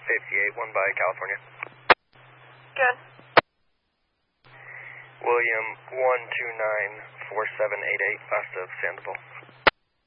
1 by California. Good. William 1294788 west of Sandoval.